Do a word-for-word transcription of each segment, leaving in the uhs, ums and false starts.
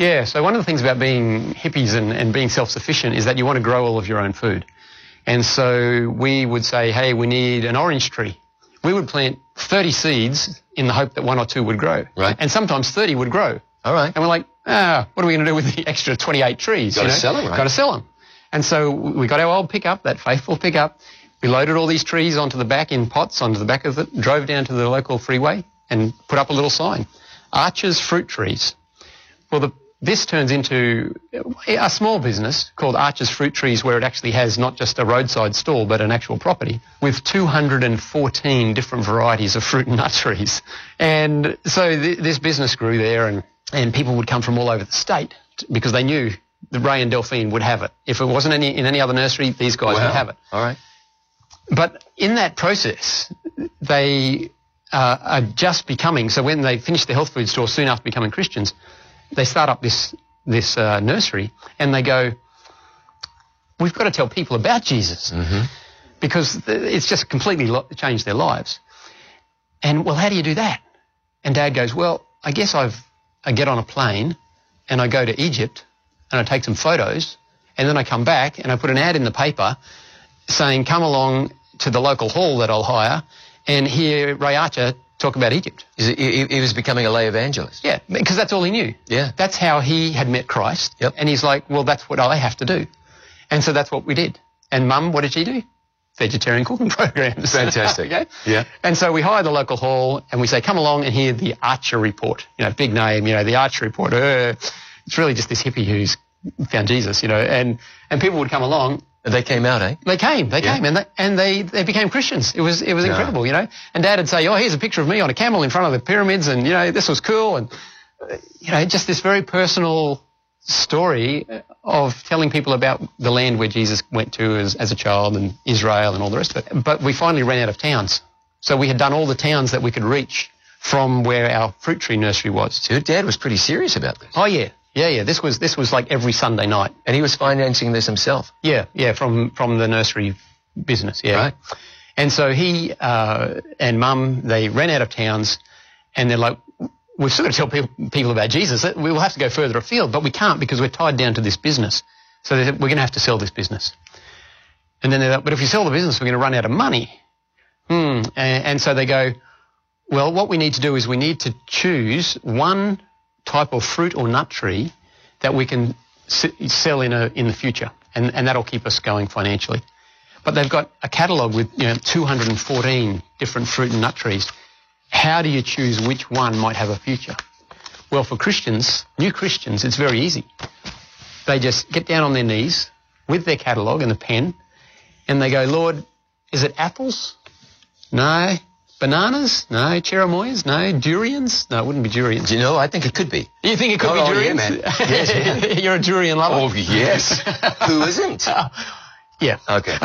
Yeah, so one of the things about being hippies and, and being self-sufficient is that you want to grow all of your own food. And so we would say, hey, we need an orange tree. We would plant thirty seeds in the hope that one or two would grow. Right. And sometimes thirty would grow. All right. And we're like, ah, what are we going to do with the extra twenty-eight trees? Got to you know? sell them, right? Got to sell them. And so we got our old pickup, that faithful pickup. We loaded all these trees onto the back in pots, onto the back of it, drove down to the local freeway and put up a little sign, Archer's Fruit Trees. Well, the This turns into a small business called Archer's Fruit Trees, where it actually has not just a roadside stall but an actual property with two hundred fourteen different varieties of fruit and nut trees. And so th this business grew there, and, and people would come from all over the state because they knew that Ray and Delphine would have it. If it wasn't any, in any other nursery, these guys Wow. would have it. All right. But in that process, they uh, are just becoming, so when they finish the health food store soon after becoming Christians, they start up this this uh, nursery, and they go, we've got to tell people about Jesus, Mm-hmm. because it's just completely lo- changed their lives. And, well, how do you do that? And Dad goes, well, I guess I've, I get on a plane and I go to Egypt and I take some photos, and then I come back and I put an ad in the paper saying, come along to the local hall that I'll hire and hear Ray Archer talk about Egypt. He, he, he was becoming a lay evangelist. Yeah, because that's all he knew. Yeah. That's how he had met Christ. Yep. And he's like, well, that's what I have to do. And so that's what we did. And Mum, what did she do? Vegetarian cooking programs. Fantastic. Okay? Yeah. And so we hire the local hall and we say, come along and hear the Archer Report. You know, big name, you know, the Archer Report. Uh, it's really just this hippie who's found Jesus, you know. And, and people would come along. And they came out, eh? They came, they Yeah. came, and they, and they, they became Christians. It was it was Yeah. incredible, you know. And Dad would say, oh, here's a picture of me on a camel in front of the pyramids, and, you know, this was cool. And, uh, you know, just this very personal story of telling people about the land where Jesus went to as, as a child, and Israel and all the rest of it. But we finally ran out of towns. So we had done all the towns that we could reach from where our fruit tree nursery was. So your dad was pretty serious about this. Oh, yeah. Yeah, yeah. This was this was like every Sunday night. And he was financing this himself. Yeah, yeah, from, from the nursery business, yeah. Right. And so he uh, and Mum, they ran out of towns, and they're like, we've still got to tell people, people about Jesus. We will have to go further afield, but we can't because we're tied down to this business. So we're going to have to sell this business. And then they're like, but if we sell the business, we're going to run out of money. Hmm. And, and so they go, well, what we need to do is we need to choose one type of fruit or nut tree that we can s- sell in a in the future, and, and that'll keep us going financially. But they've got a catalogue with, you know, two hundred fourteen different fruit and nut trees. How do you choose which one might have a future? Well, for Christians, new Christians, it's very easy. They just get down on their knees with their catalogue and a pen, and they go, Lord, is it apples? No. Bananas? No. Cherimoyas? No. Durians? No, it wouldn't be durians. Do you know, I think it could be. You think it could Oh, be oh, yeah, durians? man. Yes, yeah. You're a durian lover? Oh, yes. Who isn't? Yeah. Okay.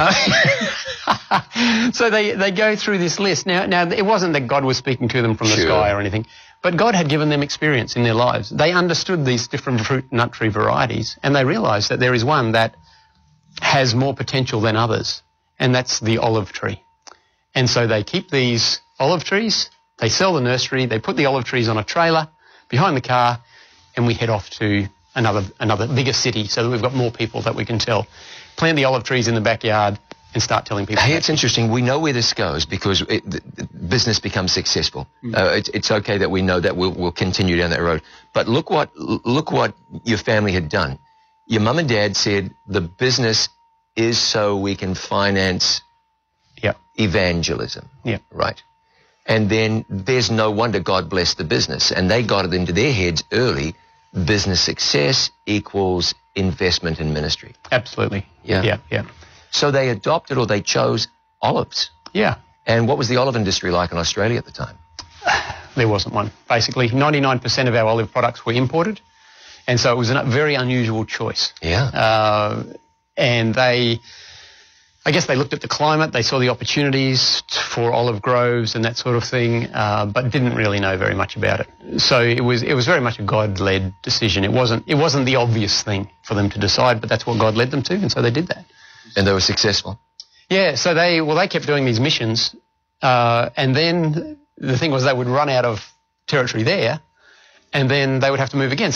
Uh, so they, they go through this list. Now, now, it wasn't that God was speaking to them from the Sure. sky or anything, but God had given them experience in their lives. They understood these different fruit and nut tree varieties, and they realised that there is one that has more potential than others, and that's the olive tree. And so they keep these olive trees, they sell the nursery, they put the olive trees on a trailer behind the car, and we head off to another another bigger city so that we've got more people that we can tell. Plant the olive trees in the backyard and start telling people. Hey, about it's interesting. We know where this goes because it, the, the business becomes successful. Mm. Uh, it's, it's okay that we know that we'll, we'll continue down that road. But look what look what your family had done. Your mum and dad said the business is so we can finance Yeah. evangelism. Yeah. Right. And then there's no wonder God blessed the business, and they got it into their heads early. Business success equals investment in ministry. Absolutely. Yeah. Yeah. Yeah. So they adopted or they chose olives. Yeah. And what was the olive industry like in Australia at the time? There wasn't one. Basically, ninety-nine percent of our olive products were imported, and so it was a very unusual choice. Yeah. Uh, and they, I guess they looked at the climate, they saw the opportunities t- for olive groves and that sort of thing, uh, but didn't really know very much about it. So it was it was very much a God-led decision. It wasn't it wasn't the obvious thing for them to decide, but that's what God led them to, and so they did that. And they were successful. Yeah. So they well they kept doing these missions, uh, and then the thing was they would run out of territory there, and then they would have to move again.